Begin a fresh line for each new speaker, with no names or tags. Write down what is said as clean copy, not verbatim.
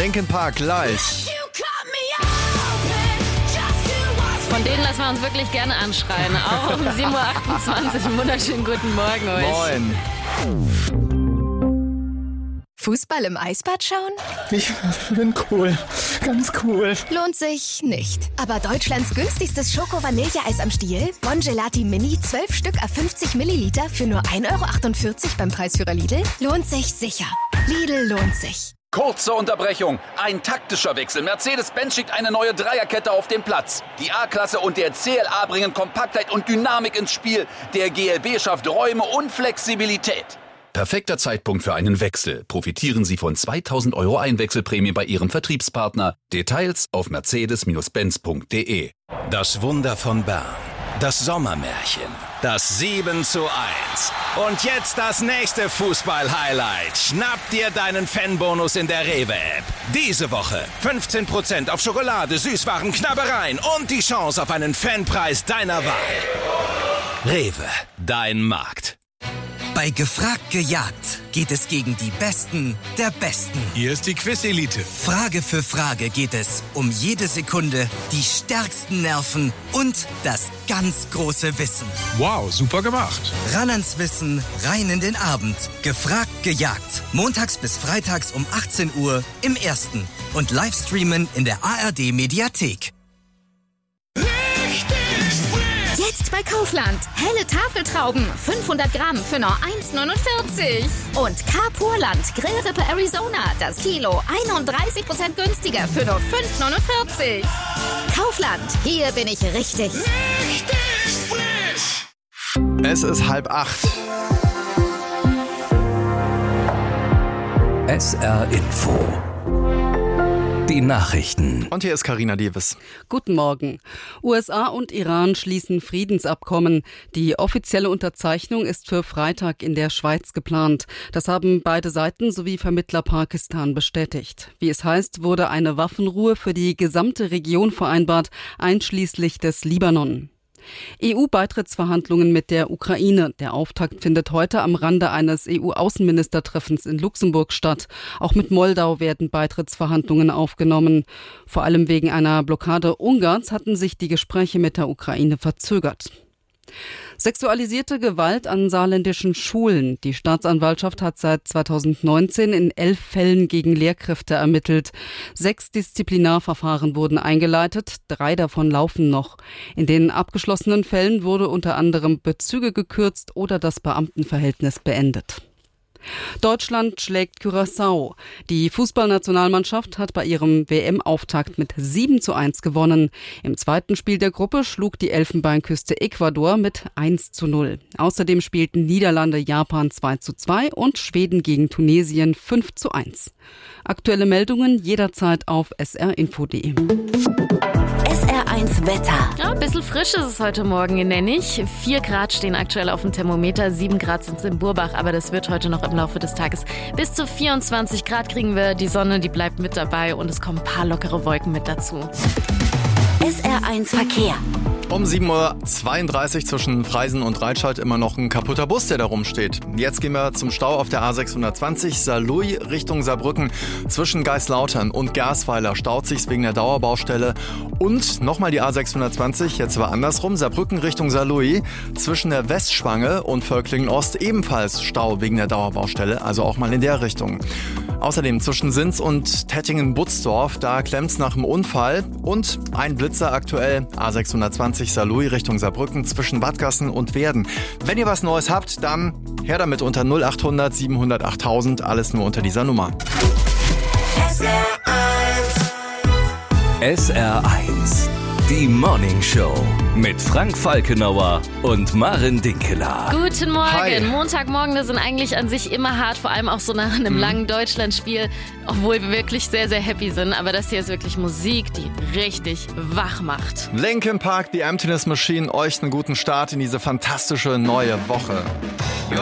Linkin Park live.
Von denen lassen wir uns wirklich gerne anschreien. Auch um 7.28 Uhr. Wunderschönen guten Morgen euch.
Moin.
Fußball im Eisbad schauen?
Ich bin cool. Ganz cool.
Lohnt sich nicht. Aber Deutschlands günstigstes Schoko-Vanilleeis am Stiel? Bon Gelati Mini, 12 Stück à 50 Milliliter für nur 1,48 € beim Preisführer Lidl? Lohnt sich sicher. Lidl lohnt sich.
Kurze Unterbrechung. Ein taktischer Wechsel. Mercedes-Benz schickt eine neue Dreierkette auf den Platz. Die A-Klasse und der CLA bringen Kompaktheit und Dynamik ins Spiel. Der GLB schafft Räume und Flexibilität.
Perfekter Zeitpunkt für einen Wechsel. Profitieren Sie von 2.000 € Einwechselprämie bei Ihrem Vertriebspartner. Details auf mercedes-benz.de.
Das Wunder von Bern. Das Sommermärchen. Das 7:1. Und jetzt das nächste Fußball-Highlight. Schnapp dir deinen Fanbonus in der Rewe-App. Diese Woche 15% auf Schokolade, Süßwaren, Knabbereien und die Chance auf einen Fanpreis deiner Wahl. Rewe, dein Markt.
Bei Gefragt gejagt geht es gegen die Besten der Besten.
Hier ist die Quiz-Elite.
Frage für Frage geht es um jede Sekunde, die stärksten Nerven und das ganz große Wissen.
Wow, super gemacht.
Ran ans Wissen, rein in den Abend. Gefragt gejagt. Montags bis freitags um 18 Uhr im Ersten. Und Livestreamen in der ARD-Mediathek.
Jetzt bei Kaufland. Helle Tafeltrauben, 500 Gramm für nur 1,49 €. Und Carpurland Grillrippe Arizona, das Kilo 31% günstiger für nur 5,49 €. Kaufland, hier bin ich richtig.
Richtig frisch.
Es ist 7:30.
SR Info. Die Nachrichten.
Und hier ist Carina Davis.
Guten Morgen. USA und Iran schließen Friedensabkommen. Die offizielle Unterzeichnung ist für Freitag in der Schweiz geplant. Das haben beide Seiten sowie Vermittler Pakistan bestätigt. Wie es heißt, wurde eine Waffenruhe für die gesamte Region vereinbart, einschließlich des Libanon. EU-Beitrittsverhandlungen mit der Ukraine. Der Auftakt findet heute am Rande eines EU-Außenministertreffens in Luxemburg statt. Auch mit Moldau werden Beitrittsverhandlungen aufgenommen. Vor allem wegen einer Blockade Ungarns hatten sich die Gespräche mit der Ukraine verzögert. Sexualisierte Gewalt an saarländischen Schulen. Die Staatsanwaltschaft hat seit 2019 in 11 Fällen gegen Lehrkräfte ermittelt. 6 Disziplinarverfahren wurden eingeleitet, 3 davon laufen noch. In den abgeschlossenen Fällen wurde unter anderem Bezüge gekürzt oder das Beamtenverhältnis beendet. Deutschland schlägt Curaçao. Die Fußballnationalmannschaft hat bei ihrem WM-Auftakt mit 7:1 gewonnen. Im zweiten Spiel der Gruppe schlug die Elfenbeinküste Ecuador mit 1:0. Außerdem spielten Niederlande Japan 2:2 und Schweden gegen Tunesien 5:1. Aktuelle Meldungen jederzeit auf srinfo.de.
SR1 Wetter. Ja, ein bisschen frisch ist es heute Morgen in Nennig. 4 Grad stehen aktuell auf dem Thermometer, 7 Grad sind es in Burbach, aber das wird heute noch im Laufe des Tages. Bis zu 24 Grad kriegen wir, die Sonne, die bleibt mit dabei und es kommen ein paar lockere Wolken mit dazu.
SR1 Verkehr.
Um 7:32 Uhr zwischen Freisen und Reitscheid immer noch ein kaputter Bus, der da rumsteht. Jetzt gehen wir zum Stau auf der A620 Saarlouis Richtung Saarbrücken. Zwischen Geislautern und Gersweiler staut sich's wegen der Dauerbaustelle. Und nochmal die A620, jetzt aber andersrum, Saarbrücken Richtung Saarlouis. Zwischen der Westschwange und Völklingen Ost ebenfalls Stau wegen der Dauerbaustelle, also auch mal in der Richtung. Außerdem zwischen Sins und Tettingen-Butzdorf, da klemmt's nach dem Unfall. Und ein Blitzer aktuell, A620 Saarlouis Richtung Saarbrücken zwischen Wadgassen und Werden. Wenn ihr was Neues habt, dann her damit unter 0800 700 8000, alles nur unter dieser Nummer.
SR1. Die Morning Show mit Frank Falkenauer und Maren Dinkeler.
Guten Morgen.
Hi.
Montagmorgen, das sind eigentlich an sich immer hart, vor allem auch so nach einem langen Deutschlandspiel, obwohl wir wirklich sehr, sehr happy sind. Aber das hier ist wirklich Musik, die richtig wach macht.
Linkin Park, The Emptiness Machine, euch einen guten Start in diese fantastische neue Woche.